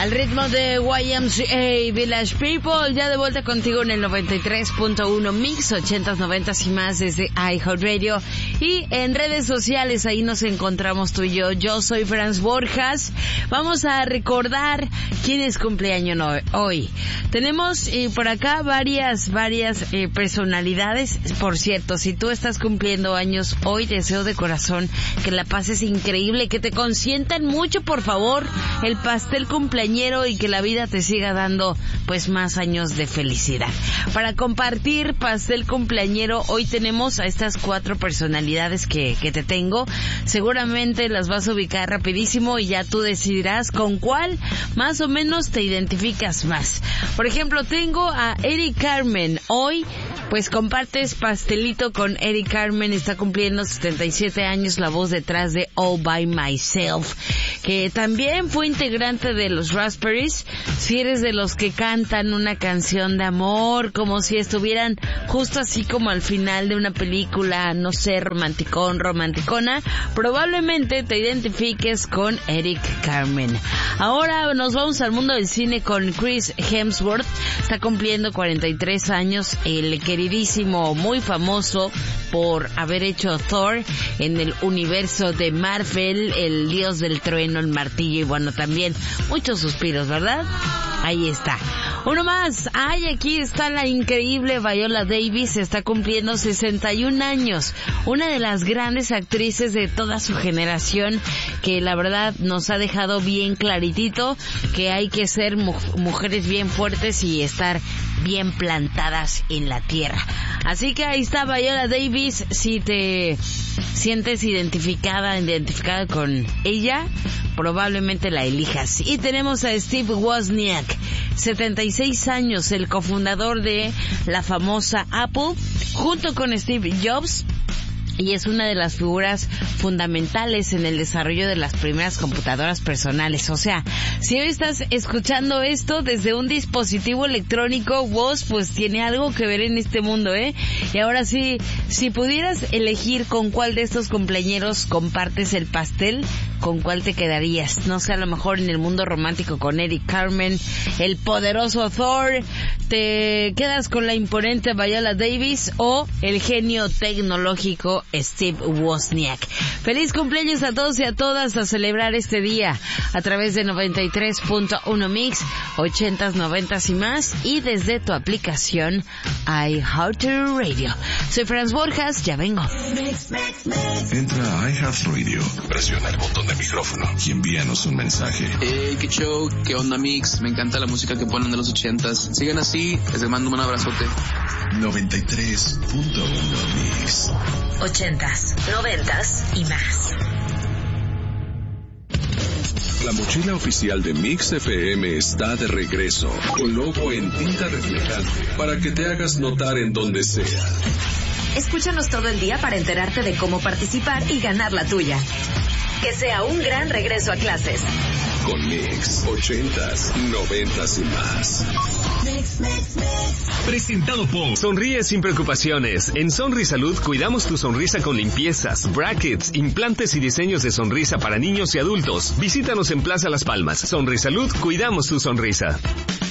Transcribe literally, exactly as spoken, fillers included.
Al ritmo de Y M C A, Village People, ya de vuelta contigo en el noventa y tres punto uno Mix, ochentas, noventas y más desde iHeartRadio. Y en redes sociales, ahí nos encontramos tú y yo. Yo soy Franz Borjas. Vamos a recordar quién es cumpleaños no, hoy. Tenemos eh, por acá varias, varias eh, personalidades. Por cierto, si tú estás cumpliendo años hoy, deseo de corazón que la pases increíble, que te consientan mucho, por favor, el pastel cumpleañero y que la vida te siga dando pues más años de felicidad. Para compartir pastel cumpleañero, hoy tenemos a estas cuatro personalidades que, que te tengo. Seguramente las vas a ubicar rapidísimo y ya tú decidirás con cuál más o menos te identificas más. Por ejemplo, tengo a Eric Carmen. Hoy pues compartes pastelito con Eric Carmen, está cumpliendo setenta y siete años, la voz detrás de All By Myself, que también fue integrante de los Raspberries. Si eres de los que cantan una canción de amor, como si estuvieran justo así como al final de una película, no sé, romanticón, romanticona, probablemente te identifiques con Eric Carmen. Ahora nos vamos al mundo del cine con Chris Hemsworth. Está cumpliendo cuarenta y tres años, el queridísimo, muy famoso por haber hecho Thor en el universo de Marvel, el dios del trueno, el martillo y bueno, también muchos suspiros, ¿verdad? Ahí está. Uno más. Ay, aquí está la increíble Viola Davis. Está cumpliendo sesenta y un años. Una de las grandes actrices de toda su generación, que la verdad nos ha dejado bien claritito que hay que ser mu- mujeres bien fuertes y estar bien plantadas en la tierra. Así que ahí está Viola Davis. Si te sientes identificada, identificada con ella, probablemente la elijas. Y tenemos a Steve Wozniak, setenta y seis años, el cofundador de la famosa Apple, junto con Steve Jobs, y es una de las figuras fundamentales en el desarrollo de las primeras computadoras personales. O sea, si hoy estás escuchando esto desde un dispositivo electrónico, Woz pues tiene algo que ver en este mundo, ¿eh? Y ahora sí, si pudieras elegir con cuál de estos cumpleañeros compartes el pastel, ¿con cuál te quedarías? No sé, a lo mejor en el mundo romántico con Eric Carmen, el poderoso Thor, te quedas con la imponente Viola Davis o el genio tecnológico Steve Wozniak. Feliz cumpleaños a todos y a todas, a celebrar este día a través de noventa y tres punto uno Mix, ochentas, noventas y más, y desde tu aplicación iHeartRadio. Soy Franz Borjas, ya vengo. Entra a iHeartRadio, presiona el botón de micrófono y envíanos un mensaje. Hey, qué show, qué onda Mix, me encanta la música que ponen de los ochentas. Sigan así, les mando un abrazote. noventa y tres punto uno Mix. Ochentas, noventas y más. La mochila oficial de Mix F M está de regreso, con logo en tinta reflejante, para que te hagas notar en donde sea. Escúchanos todo el día para enterarte de cómo participar y ganar la tuya. Que sea un gran regreso a clases. Con Mix, ochentas, noventas y más. Mix, mix, mix. Presentado por Sonríe sin preocupaciones. En Sonrisalud cuidamos tu sonrisa con limpiezas, brackets, implantes y diseños de sonrisa para niños y adultos. Visítanos en Plaza Las Palmas. Sonrisalud, cuidamos tu sonrisa.